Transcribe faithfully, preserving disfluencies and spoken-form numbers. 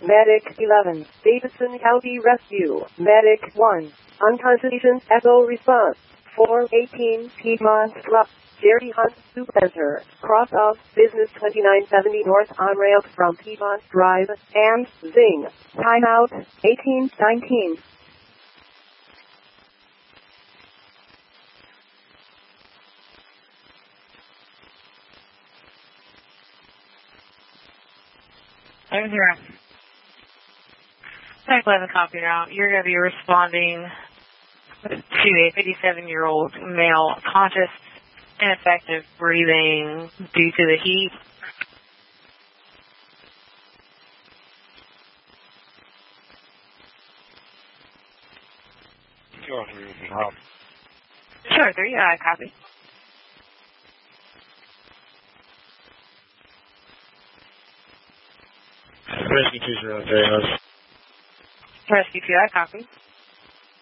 Medic eleven, Davidson County Rescue. Medic one, unconscious patient, echo response. four eighteen Piedmont Club. Jerry Hunt, Supercenter, cross of Business twenty-nine seventy North on ramp from Piedmont Drive, and Zing. Timeout, eighteen nineteen. I'm here. Tech eleven copy now. You're going to be responding to a fifty-seven-year-old male conscious, ineffective breathing due to the heat. Sure, there you are. Copy. Rescue two zero three. Rescue two, I copy.